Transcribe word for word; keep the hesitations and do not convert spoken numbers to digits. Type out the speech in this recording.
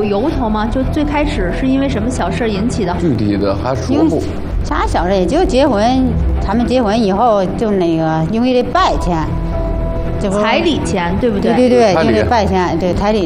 由头吗？就最开始是因为什么小事引起的？ 具体的还说不。 啥小事也就结婚，他们结婚以后就那个因为得拜钱， 彩礼钱对不对？ 对对对，因为拜钱，对彩礼。